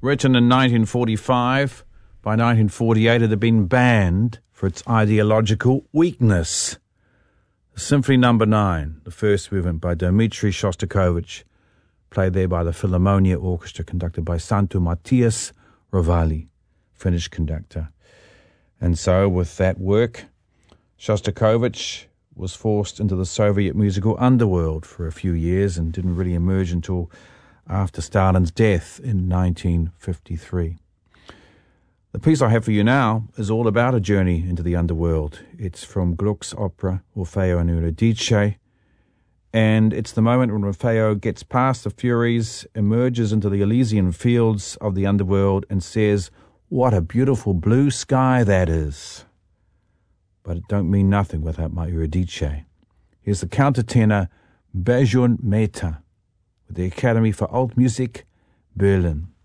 Written in 1945, by 1948 it had been banned for its ideological weakness. Symphony No. 9, the first movement by Dmitri Shostakovich, played there by the Philharmonia Orchestra, conducted by Santo Matthias Rovalli, Finnish conductor. And so, with that work, Shostakovich was forced into the Soviet musical underworld for a few years and didn't really emerge until after Stalin's death in 1953. The piece I have for you now is all about a journey into the underworld. It's from Gluck's opera Orfeo and Eurydice, and it's the moment when Orfeo gets past the Furies, emerges into the Elysian fields of the underworld and says, "What a beautiful blue sky that is." But it don't mean nothing without my Eurydice. Here's the countertenor Bejun Mehta with the Academy for Alt Music, Berlin.